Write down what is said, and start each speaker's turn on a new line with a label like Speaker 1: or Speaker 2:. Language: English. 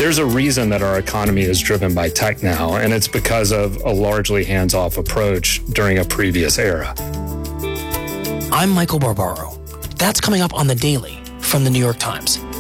Speaker 1: There's a reason that our economy is driven by tech now, and it's because of a largely hands-off approach during a previous era.
Speaker 2: I'm Michael Barbaro. That's coming up on The Daily from The New York Times.